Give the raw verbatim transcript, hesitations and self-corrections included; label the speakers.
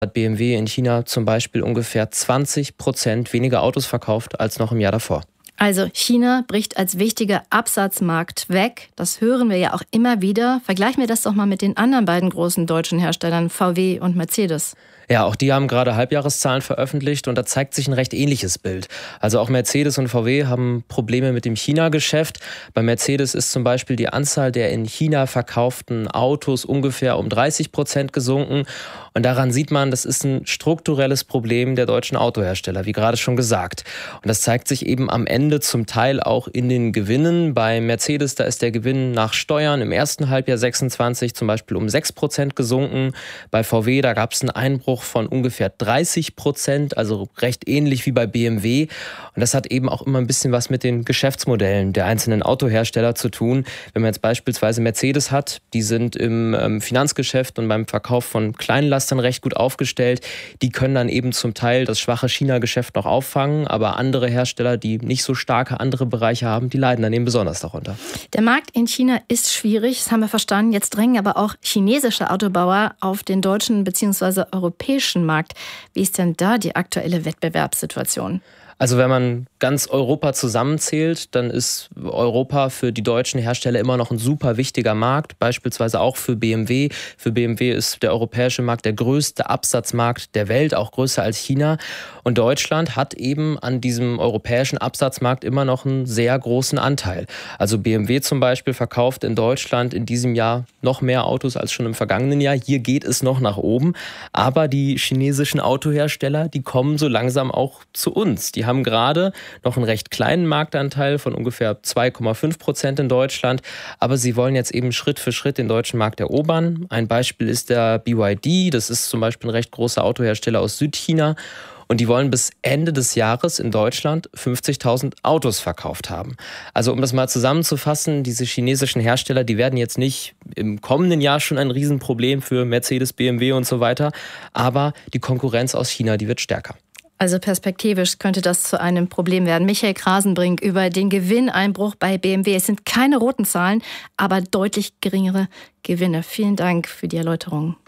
Speaker 1: hat B M W in China zum Beispiel ungefähr zwanzig Prozent weniger Autos verkauft als noch im Jahr davor.
Speaker 2: Also China bricht als wichtiger Absatzmarkt weg. Das hören wir ja auch immer wieder. Vergleichen wir das doch mal mit den anderen beiden großen deutschen Herstellern, V W und Mercedes.
Speaker 1: Ja, auch die haben gerade Halbjahreszahlen veröffentlicht und da zeigt sich ein recht ähnliches Bild. Also auch Mercedes und V W haben Probleme mit dem China-Geschäft. Bei Mercedes ist zum Beispiel die Anzahl der in China verkauften Autos ungefähr um dreißig Prozent gesunken. Und daran sieht man, das ist ein strukturelles Problem der deutschen Autohersteller, wie gerade schon gesagt. Und das zeigt sich eben am Ende zum Teil auch in den Gewinnen. Bei Mercedes, da ist der Gewinn nach Steuern im ersten Halbjahr sechsundzwanzig zum Beispiel um sechs Prozent gesunken. Bei V W, da gab es einen Einbruch von ungefähr dreißig Prozent, also recht ähnlich wie bei B M W. Und das hat eben auch immer ein bisschen was mit den Geschäftsmodellen der einzelnen Autohersteller zu tun. Wenn man jetzt beispielsweise Mercedes hat, die sind im ähm, Finanzgeschäft und beim Verkauf von Kleinlastern recht gut aufgestellt. Die können dann eben zum Teil das schwache China-Geschäft noch auffangen, aber andere Hersteller, die nicht so starke andere Bereiche haben, die leiden dann eben besonders darunter.
Speaker 2: Der Markt in China ist schwierig, das haben wir verstanden. Jetzt drängen aber auch chinesische Autobauer auf den deutschen bzw. europäischen Markt. Wie ist denn da die aktuelle Wettbewerbssituation?
Speaker 1: Also wenn man ganz Europa zusammenzählt, dann ist Europa für die deutschen Hersteller immer noch ein super wichtiger Markt, beispielsweise auch für B M W. Für B M W ist der europäische Markt der größte Absatzmarkt der Welt, auch größer als China. Und Deutschland hat eben an diesem europäischen Absatzmarkt immer noch einen sehr großen Anteil. Also B M W zum Beispiel verkauft in Deutschland in diesem Jahr noch mehr Autos als schon im vergangenen Jahr. Hier geht es noch nach oben. Aber die chinesischen Autohersteller, die kommen so langsam auch zu uns. Die haben haben gerade noch einen recht kleinen Marktanteil von ungefähr zwei Komma fünf Prozent in Deutschland, aber sie wollen jetzt eben Schritt für Schritt den deutschen Markt erobern. Ein Beispiel ist der B Y D, das ist zum Beispiel ein recht großer Autohersteller aus Südchina. Und die wollen bis Ende des Jahres in Deutschland fünfzigtausend Autos verkauft haben. Also um das mal zusammenzufassen, diese chinesischen Hersteller, die werden jetzt nicht im kommenden Jahr schon ein Riesenproblem für Mercedes, B M W und so weiter. Aber die Konkurrenz aus China, die wird stärker.
Speaker 2: Also perspektivisch könnte das zu einem Problem werden. Michael Krasenbrink über den Gewinneinbruch bei B M W. Es sind keine roten Zahlen, aber deutlich geringere Gewinne. Vielen Dank für die Erläuterung.